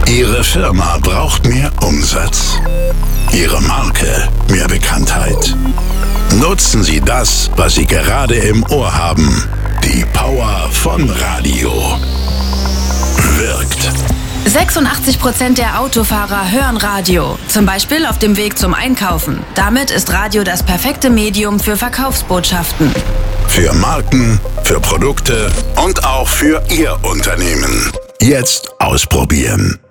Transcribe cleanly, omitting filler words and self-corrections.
Ihre Firma braucht mehr Umsatz? Ihre Marke mehr Bekanntheit? Nutzen Sie das, was Sie gerade im Ohr haben. Die Power von Radio. Wirkt. 86% der Autofahrer hören Radio, zum Beispiel auf dem Weg zum Einkaufen. Damit ist Radio das perfekte Medium für Verkaufsbotschaften. Für Marken, für Produkte und auch für Ihr Unternehmen. Jetzt ausprobieren.